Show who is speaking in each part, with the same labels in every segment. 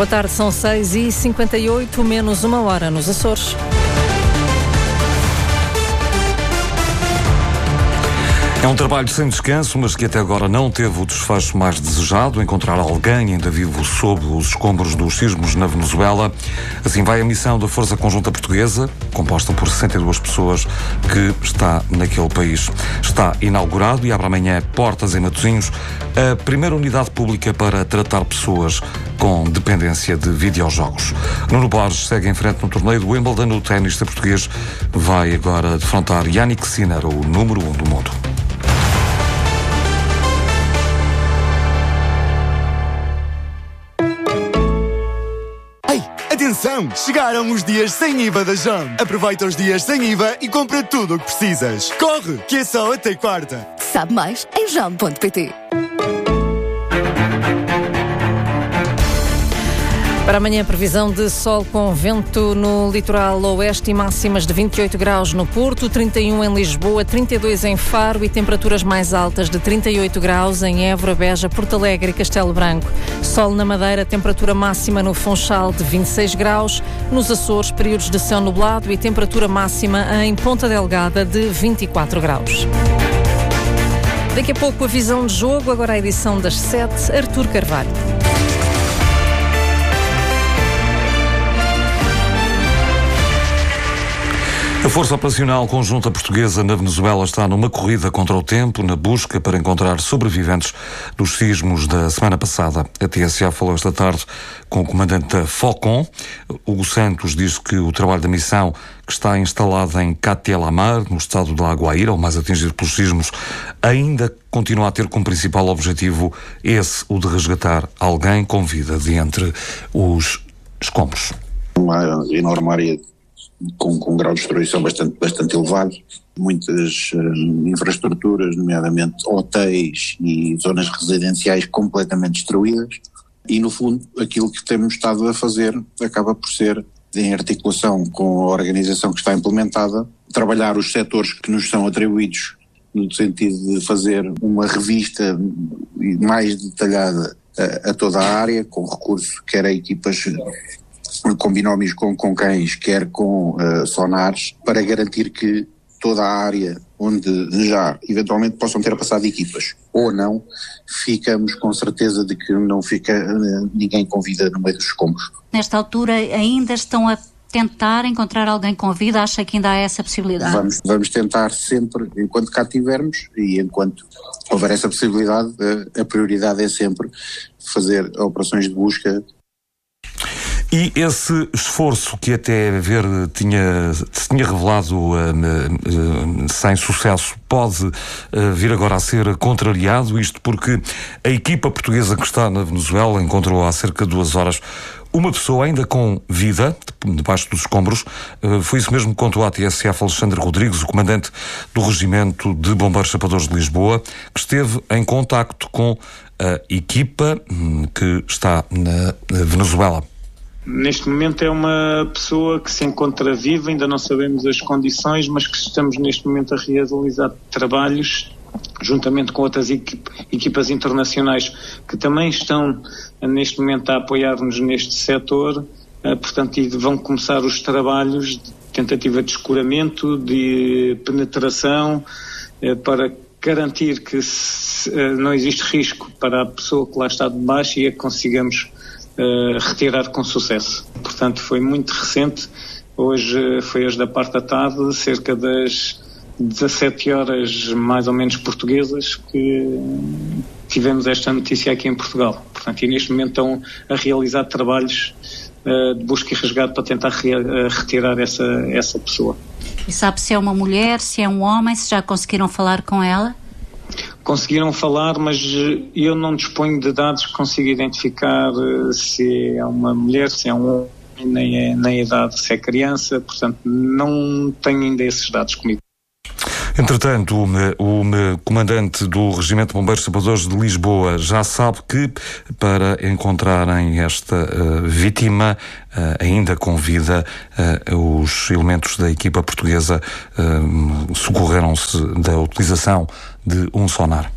Speaker 1: Boa tarde, são 6h58, menos uma hora nos Açores.
Speaker 2: É um trabalho sem descanso, mas que até agora não teve o desfecho mais desejado, encontrar alguém ainda vivo sob os escombros dos sismos na Venezuela. Assim vai a missão da Força Conjunta Portuguesa, composta por 62 pessoas, que está naquele país. Está inaugurado e abre amanhã, portas em Matosinhos, a primeira unidade pública para tratar pessoas com dependência de videojogos. Nuno Borges segue em frente no torneio do Wimbledon. O tenista português vai agora defrontar Jannik Sinner, o número 1 do mundo.
Speaker 3: Atenção! Chegaram os dias sem IVA da JAM. Aproveita os dias sem IVA e compra tudo o que precisas. Corre, que é só até quarta.
Speaker 4: Sabe mais em jam.pt.
Speaker 1: Para amanhã, previsão de sol com vento no litoral oeste e máximas de 28 graus no Porto, 31 em Lisboa, 32 em Faro e temperaturas mais altas de 38 graus em Évora, Beja, Porto Alegre e Castelo Branco. Sol na Madeira, temperatura máxima no Funchal de 26 graus. Nos Açores, períodos de céu nublado e temperatura máxima em Ponta Delgada de 24 graus. Daqui a pouco a visão de jogo, agora a edição das 7, Artur Carvalho.
Speaker 2: A Força Operacional Conjunta Portuguesa na Venezuela está numa corrida contra o tempo, na busca para encontrar sobreviventes dos sismos da semana passada. A TSA falou esta tarde com o comandante da FOCOM. Hugo Santos diz que o trabalho da missão, que está instalada em Catelamar, no estado de La Guaira, o mais atingido pelos sismos, ainda continua a ter como principal objetivo esse, o de resgatar alguém com vida de entre os escombros.
Speaker 5: Uma enorme área com um grau de destruição bastante elevado, muitas infraestruturas, nomeadamente hotéis e zonas residenciais completamente destruídas, e no fundo aquilo que temos estado a fazer acaba por ser, em articulação com a organização que está implementada, trabalhar os setores que nos são atribuídos, no sentido de fazer uma revista mais detalhada a toda a área, com recurso quer a equipas com binómios com cães, quer com sonares, para garantir que toda a área onde já eventualmente possam ter passado equipas ou não, ficamos com certeza de que não fica ninguém com vida no meio dos escombros.
Speaker 6: Nesta altura ainda estão a tentar encontrar alguém com vida? Acha que ainda há essa possibilidade?
Speaker 5: Vamos tentar sempre, enquanto cá tivermos e enquanto houver essa possibilidade, a prioridade é sempre fazer operações de busca.
Speaker 2: E esse esforço que até se tinha revelado sem sucesso pode vir agora a ser contrariado, isto porque a equipa portuguesa que está na Venezuela encontrou há cerca de 2 horas uma pessoa ainda com vida, debaixo dos escombros. Foi isso mesmo que contou à TSF Alexandre Rodrigues, o comandante do Regimento de Bombeiros Chapadores de Lisboa, que esteve em contacto com a equipa que está na Venezuela.
Speaker 7: Neste momento é uma pessoa que se encontra viva, ainda não sabemos as condições, mas que estamos neste momento a realizar trabalhos juntamente com outras equipas internacionais que também estão neste momento a apoiar-nos neste setor, portanto, e vão começar os trabalhos de tentativa de escuramento, de penetração, para garantir que não existe risco para a pessoa que lá está debaixo e a consigamos retirar com sucesso. Portanto, foi muito recente. Hoje foi às da parte da tarde, cerca das 17 horas mais ou menos portuguesas, que tivemos esta notícia aqui em Portugal. Portanto, e neste momento estão a realizar trabalhos de busca e resgate para tentar retirar essa pessoa.
Speaker 6: E sabe se é uma mulher, se é um homem, se já conseguiram falar com ela?
Speaker 7: Conseguiram falar, mas eu não disponho de dados que consiga identificar se é uma mulher, se é um homem, nem a idade, se é criança, portanto não tenho ainda esses dados comigo.
Speaker 2: Entretanto, o comandante do Regimento de Bombeiros Chapadores de Lisboa já sabe que, para encontrarem esta vítima ainda com vida, os elementos da equipa portuguesa socorreram-se da utilização de um sonar.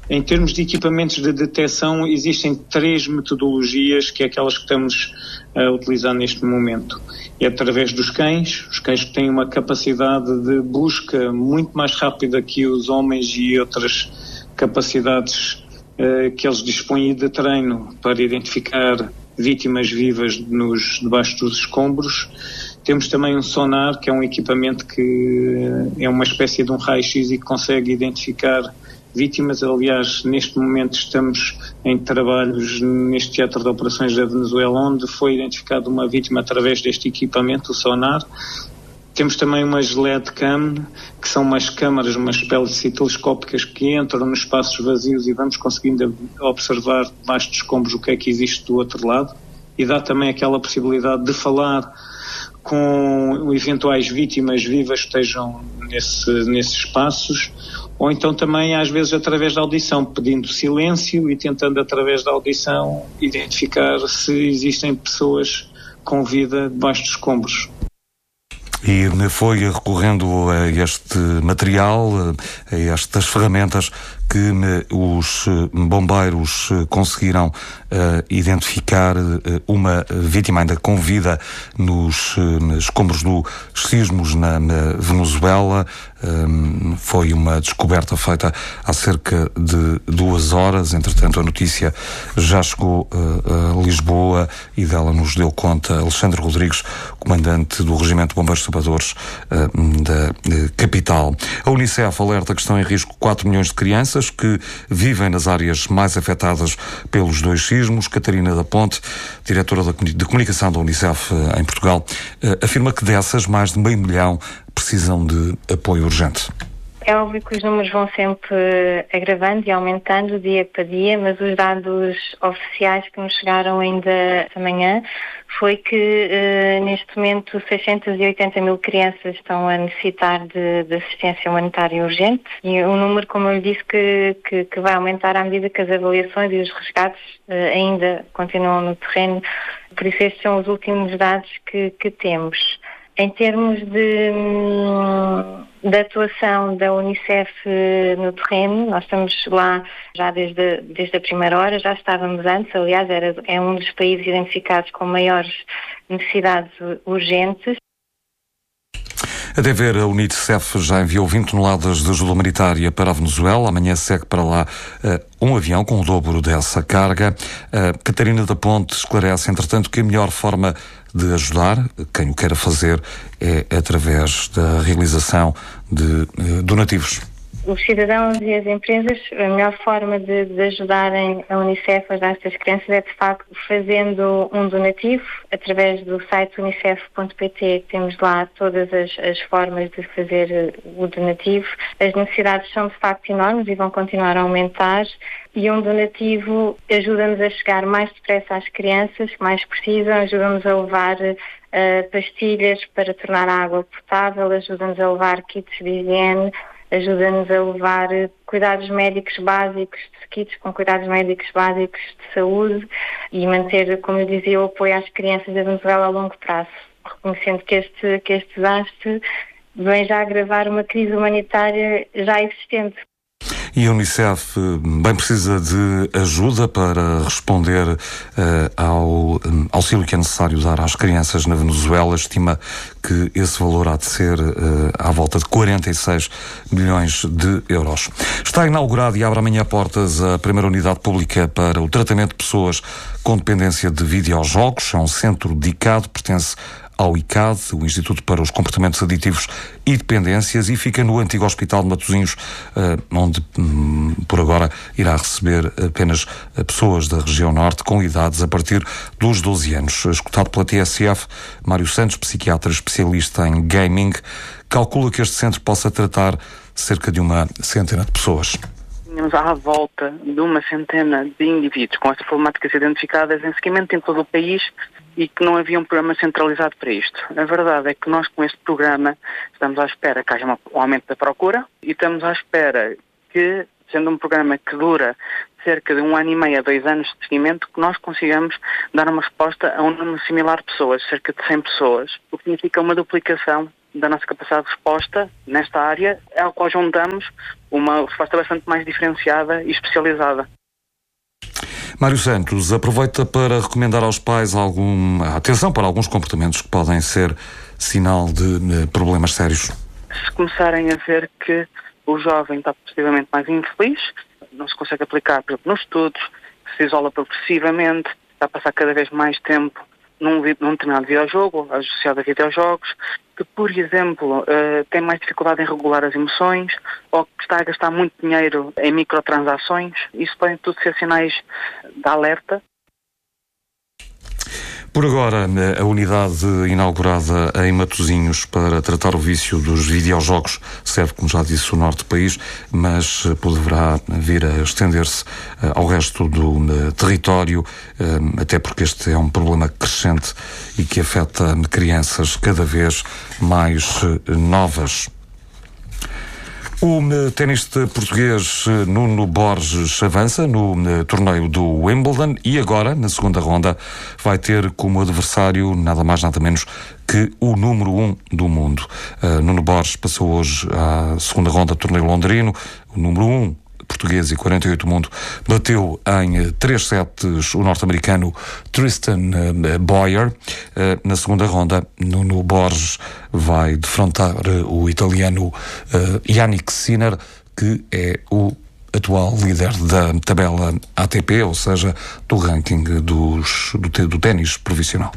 Speaker 7: Em termos de equipamentos de detecção, existem 3 metodologias, que é aquelas que estamos a utilizar neste momento. É através dos cães, os cães que têm uma capacidade de busca muito mais rápida que os homens e outras capacidades que eles dispõem de treino para identificar vítimas vivas debaixo dos escombros. Temos também um sonar, que é um equipamento que é uma espécie de um raio-x e que consegue identificar vítimas. Aliás, neste momento estamos em trabalhos neste teatro de operações da Venezuela, onde foi identificada uma vítima através deste equipamento, o sonar. Temos também umas LED cam, que são umas câmaras, umas hélices telescópicas que entram nos espaços vazios e vamos conseguindo observar debaixo dos escombros o que é que existe do outro lado, e dá também aquela possibilidade de falar com eventuais vítimas vivas que estejam nesses espaços, ou então também às vezes através da audição, pedindo silêncio e tentando através da audição identificar se existem pessoas com vida debaixo dos escombros.
Speaker 2: E foi recorrendo a este material, a estas ferramentas, que os bombeiros conseguiram identificar uma vítima ainda com vida nos escombros dos sismos na Venezuela. Foi uma descoberta feita há cerca de 2 horas. Entretanto, a notícia já chegou a Lisboa e dela nos deu conta Alexandre Rodrigues, comandante do Regimento de Bombeiros Salvadores da capital. A Unicef alerta que estão em risco 4 milhões de crianças que vivem nas áreas mais afetadas pelos 2 sismos. Catarina da Ponte, diretora de comunicação da Unicef em Portugal, afirma que dessas, mais de 500 mil precisam de apoio urgente.
Speaker 8: É óbvio que os números vão sempre agravando e aumentando dia para dia, mas os dados oficiais que nos chegaram ainda esta manhã foi que neste momento 680 mil crianças estão a necessitar de assistência humanitária urgente, e um número, como eu lhe disse, que vai aumentar à medida que as avaliações e os resgates ainda continuam no terreno. Por isso estes são os últimos dados que temos. Em termos de atuação da Unicef no terreno, nós estamos lá já desde a primeira hora, já estávamos antes, aliás, é um dos países identificados com maiores necessidades urgentes.
Speaker 2: Até ver, a Unicef já enviou 20 toneladas de ajuda humanitária para a Venezuela. Amanhã segue para lá um avião com o dobro dessa carga. Catarina da Ponte esclarece, entretanto, que a melhor forma de ajudar quem o queira fazer é através da realização de donativos.
Speaker 8: Os cidadãos e as empresas, a melhor forma de ajudarem a Unicef a ajudar estas crianças é, de facto, fazendo um donativo através do site unicef.pt. Temos lá todas as formas de fazer o donativo. As necessidades são, de facto, enormes e vão continuar a aumentar. E um donativo ajuda-nos a chegar mais depressa às crianças que mais precisam, ajuda-nos a levar pastilhas para tornar a água potável, ajuda-nos a levar kits de higiene, ajuda-nos a levar cuidados médicos básicos, kits com cuidados médicos básicos de saúde, e manter, como eu dizia, o apoio às crianças da Venezuela a longo prazo, reconhecendo que este desastre vem já agravar uma crise humanitária já existente.
Speaker 2: E a Unicef bem precisa de ajuda para responder ao auxílio que é necessário dar às crianças na Venezuela. Estima que esse valor há de ser à volta de 46 milhões de euros. Está inaugurado e abre amanhã portas a primeira unidade pública para o tratamento de pessoas com dependência de videojogos. É um centro dedicado, pertence ao ICAD, o Instituto para os Comportamentos Aditivos e Dependências, e fica no antigo Hospital de Matosinhos, onde por agora irá receber apenas pessoas da região norte com idades a partir dos 12 anos. Escutado pela TSF, Mário Santos, psiquiatra especialista em gaming, calcula que este centro possa tratar cerca de 100 de pessoas.
Speaker 9: Tínhamos à volta de 100 de indivíduos com estas problemáticas identificadas em seguimento em todo o país e que não havia um programa centralizado para isto. A verdade é que nós, com este programa, estamos à espera que haja um aumento da procura e estamos à espera que, sendo um programa que dura cerca de 1 ano e meio a 2 anos de seguimento, que nós consigamos dar uma resposta a um número similar de pessoas, cerca de 100 pessoas, o que significa uma duplicação da nossa capacidade de resposta nesta área, ao qual juntamos uma resposta bastante mais diferenciada e especializada.
Speaker 2: Mário Santos, aproveita para recomendar aos pais atenção para alguns comportamentos que podem ser sinal de problemas sérios.
Speaker 9: Se começarem a ver que o jovem está possivelmente mais infeliz, não se consegue aplicar, por exemplo, nos estudos, se isola progressivamente, está a passar cada vez mais tempo num determinado videojogo, associado a videojogos, que, por exemplo, tem mais dificuldade em regular as emoções, ou que está a gastar muito dinheiro em microtransações, isso podem tudo ser sinais de alerta.
Speaker 2: Por agora, a unidade inaugurada em Matosinhos para tratar o vício dos videojogos serve, como já disse, o norte do país, mas poderá vir a estender-se ao resto do território, até porque este é um problema crescente e que afeta crianças cada vez mais novas. O tenista português Nuno Borges avança no torneio do Wimbledon e agora, na segunda ronda, vai ter como adversário nada mais nada menos que o número 1 do mundo. Nuno Borges passou hoje à segunda ronda do torneio londrino. O número 1 português e 48 do mundo bateu em 3 sets o norte-americano Tristan Boyer. Na segunda ronda, Nuno Borges vai defrontar o italiano Jannik Sinner, que é o atual líder da tabela ATP, ou seja, do ranking do ténis profissional.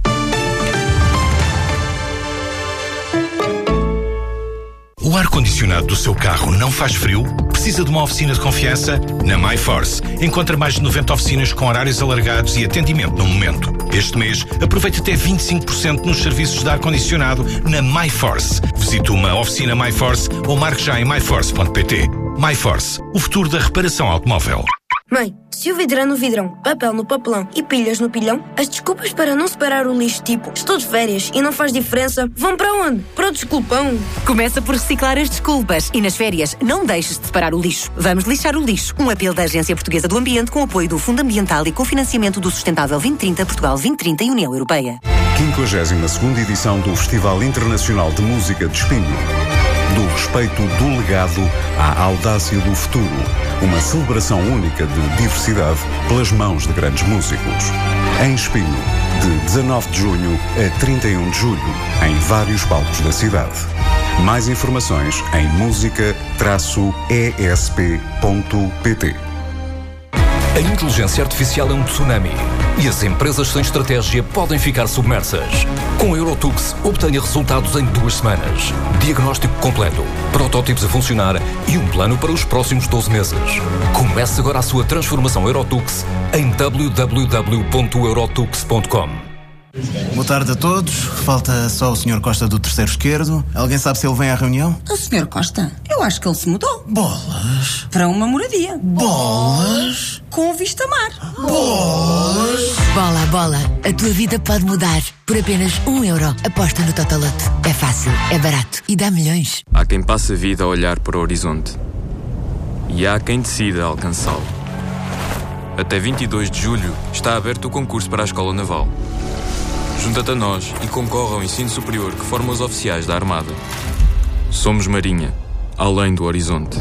Speaker 10: O ar-condicionado do seu carro não faz frio? Precisa de uma oficina de confiança? Na MyForce. Encontra mais de 90 oficinas com horários alargados e atendimento no momento. Este mês, aproveite até 25% nos serviços de ar-condicionado na MyForce. Visite uma oficina MyForce ou marque já em myforce.pt. MyForce, o futuro da reparação automóvel.
Speaker 11: Mãe, se o vidro é no vidrão, papel no papelão e pilhas no pilhão, as desculpas para não separar o lixo, tipo estou de férias e não faz diferença, vão para onde? Para o desculpão.
Speaker 12: Começa por reciclar as desculpas e nas férias não deixes de separar o lixo. Vamos lixar o lixo. Um apelo da Agência Portuguesa do Ambiente com apoio do Fundo Ambiental e cofinanciamento do Sustentável 2030, Portugal 2030 e União Europeia.
Speaker 13: 52ª edição do Festival Internacional de Música de Espinho. Do respeito do legado à audácia do futuro. Uma celebração única de diversidade pelas mãos de grandes músicos. Em Espinho, de 19 de junho a 31 de julho, em vários palcos da cidade. Mais informações em musica-esp.pt.
Speaker 14: A inteligência artificial é um tsunami e as empresas sem estratégia podem ficar submersas. Com a Eurotux, obtenha resultados em 2 semanas. Diagnóstico completo, protótipos a funcionar e um plano para os próximos 12 meses. Comece agora a sua transformação Eurotux em www.eurotux.com.
Speaker 15: Boa tarde a todos. Falta só o Sr. Costa do terceiro esquerdo. Alguém sabe se ele vem à reunião?
Speaker 16: O Sr. Costa? Eu acho que ele se mudou.
Speaker 15: Bolas.
Speaker 16: Para uma moradia.
Speaker 15: Bolas.
Speaker 16: Com vista mar.
Speaker 15: Bolas.
Speaker 17: Bola, bola. A tua vida pode mudar. Por apenas €1. Aposta no Totoloto. É fácil, é barato e dá milhões.
Speaker 18: Há quem passe a vida a olhar para o horizonte. E há quem decida alcançá-lo. Até 22 de julho está aberto o concurso para a Escola Naval. Junta-te a nós e concorre ao ensino superior que forma os oficiais da Armada. Somos Marinha, além do horizonte.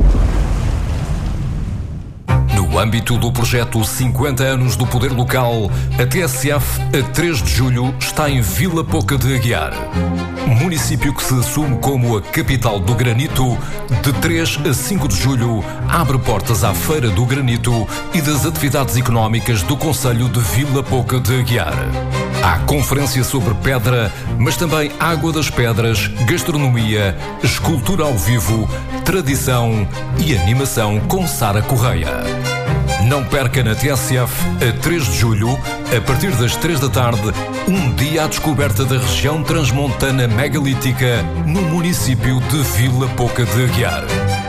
Speaker 14: No âmbito do projeto 50 anos do poder local, a TSF, a 3 de julho, está em Vila Pouca de Aguiar. Município que se assume como a capital do granito, de 3 a 5 de julho, abre portas à Feira do Granito e das atividades económicas do Concelho de Vila Pouca de Aguiar. Há conferência sobre pedra, mas também água das pedras, gastronomia, escultura ao vivo, tradição e animação com Sara Correia. Não perca na TSF, a 3 de julho, a partir das 3 da tarde, um dia à descoberta da região transmontana megalítica no município de Vila Pouca de Aguiar.